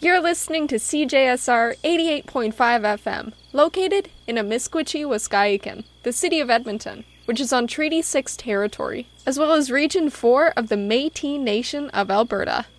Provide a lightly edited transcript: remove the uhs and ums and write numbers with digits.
You're listening to CJSR 88.5 FM, located in Amiskwichi, Waskaikan, the city of Edmonton, which is on Treaty 6 territory, as well as Region 4 of the Métis Nation of Alberta.